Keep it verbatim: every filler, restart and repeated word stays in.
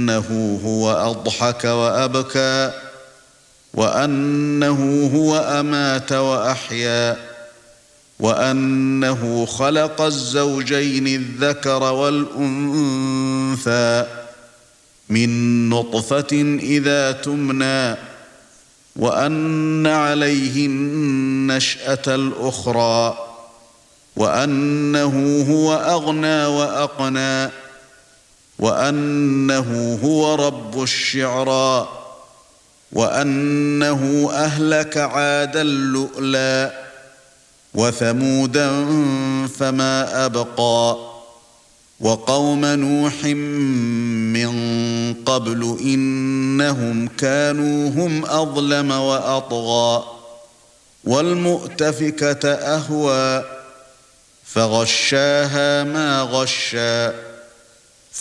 وأنه هو أضحك وأبكى وأنه هو أمات وأحيا وأنه خلق الزوجين الذكر والأنثى من نطفة إذا تمنى وأن عليه النشأة الأخرى وأنه هو أغنى وأقنى وأنه هو رب الشعرى وأنه أهلك عادا اللؤلؤ وثمودا فما أبقى وقوم نوح من قبل إنهم كانوا هم أظلم وأطغى والمؤتفكة أهوى فغشاها ما غشى